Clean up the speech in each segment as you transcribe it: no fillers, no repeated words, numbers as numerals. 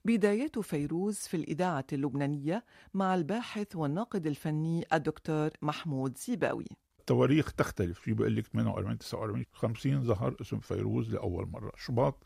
بدايات فيروز في الإذاعة اللبنانية مع الباحث والناقد الفني الدكتور محمود سيباوي. التواريخ تختلف، في بيقول لك 48 49 50 ظهر اسم فيروز لاول مره شباط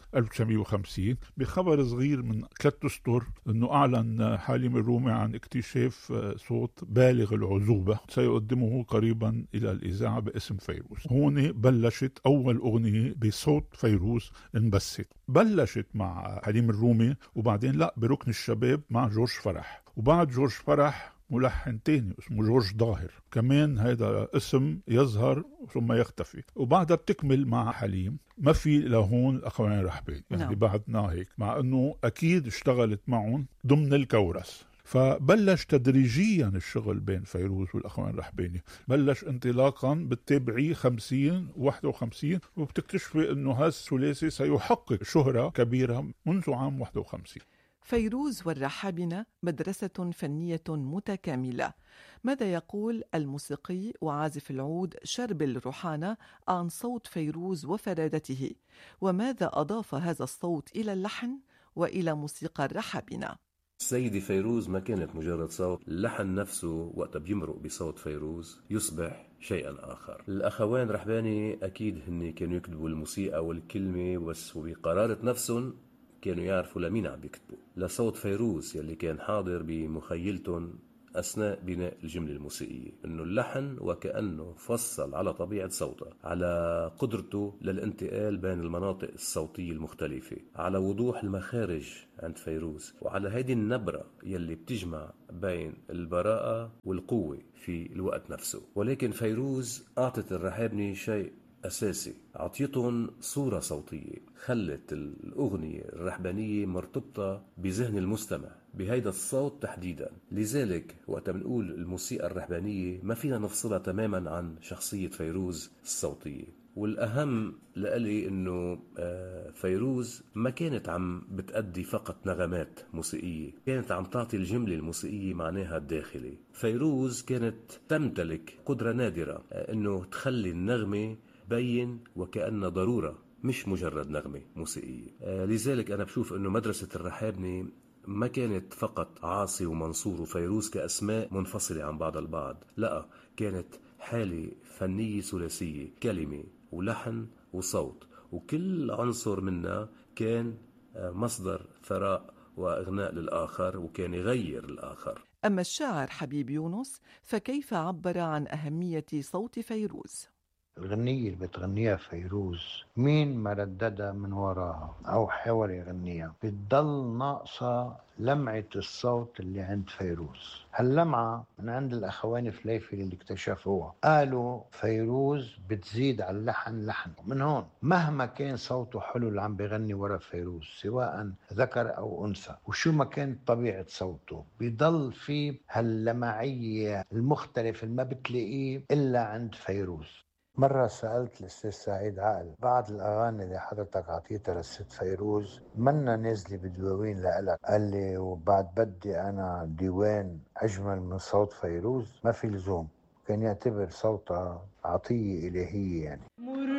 1950 بخبر صغير من 3 اسطر انه اعلن حليم الرومي عن اكتشاف صوت بالغ العذوبه سيقدمه قريبا الى الاذاعه باسم فيروز. هون بلشت اول اغنيه بصوت فيروز انبثت، بلشت مع حليم الرومي وبعدين لا بركن الشباب مع جورج فرح، وبعد جورج فرح ملحن تاني اسمه جورج ظاهر، كمان هذا اسم يظهر ثم يختفي، وبعدها بتكمل مع حليم. ما في لهون الأخوين رحباني يعني بعدنا هيك، مع أنه أكيد اشتغلت معهم ضمن الكورس. فبلش تدريجيا الشغل بين فيروز والأخوين رحباني، بلش انطلاقا بالتابعي 50 51 وبتكتشفي أنه هذا الثلاثي سيحقق شهرة كبيرة منذ عام 51. فيروز والرحابنة مدرسة فنية متكاملة. ماذا يقول الموسيقي وعازف العود شربل روحانة عن صوت فيروز وفرادته؟ وماذا أضاف هذا الصوت إلى اللحن وإلى موسيقى الرحابنة؟ السيدة فيروز ما كانت مجرد صوت، اللحن نفسه وقت بيمرق بصوت فيروز يصبح شيئا آخر. الأخوان رحباني أكيد هن كانوا يكتبوا الموسيقى والكلمة بس، وبقرارة نفسهم كانوا يعرفوا لمين عم بيكتبوا، لصوت فيروز يلي كان حاضر بمخيلتهم أثناء بناء الجملة الموسيقية. إنه اللحن وكأنه فصل على طبيعة صوته، على قدرته للانتقال بين المناطق الصوتية المختلفة، على وضوح المخارج عند فيروز، وعلى هيدي النبرة يلي بتجمع بين البراءة والقوة في الوقت نفسه. ولكن فيروز أعطت الرحابني شيء أساسي، عطيتهم صورة صوتية خلت الأغنية الرحبانية مرتبطة بذهن المستمع بهيدا الصوت تحديدا. لذلك وقت بنقول الموسيقى الرحبانية ما فينا نفصلها تماما عن شخصية فيروز الصوتية. والأهم لألي أنه فيروز ما كانت عم بتأدي فقط نغمات موسيقية، كانت عم تعطي الجملة الموسيقية معناها الداخلي. فيروز كانت تمتلك قدرة نادرة أنه تخلي النغمة بين وكأن ضرورة مش مجرد نغمة موسيقية. لذلك أنا بشوف أنه مدرسة الرحابني ما كانت فقط عاصي ومنصور وفيروز كأسماء منفصلة عن بعض البعض، لا، كانت حالة فنية ثلاثية، كلمة ولحن وصوت، وكل عنصر منها كان مصدر ثراء وإغناء للآخر وكان يغير الآخر. أما الشاعر حبيب يونس فكيف عبر عن أهمية صوت فيروز؟ الغنية اللي بتغنيها فيروز مين ما رددها من وراها أو حاول يغنيها بتضل ناقصة لمعة الصوت اللي عند فيروز. هاللمعة من عند الأخوان فليفل اللي اكتشفوها، قالوا فيروز بتزيد على اللحن لحن. من هون مهما كان صوته حلو اللي عم بيغني ورا فيروز سواء ذكر أو أنثى، وشو ما كانت طبيعة صوته، بيضل فيه هاللمعية المختلفة اللي ما بتلاقيه إلا عند فيروز. مرة سألت الأستاذ سعيد عقل بعض الأغاني اللي حضرتك عطيتها للست فيروز منا نازلة بدواوين لإلك، قال لي وبعد بدي أنا ديوان أجمل من صوت فيروز؟ ما في لزوم، كان يعتبر صوتها عطية إلهية يعني.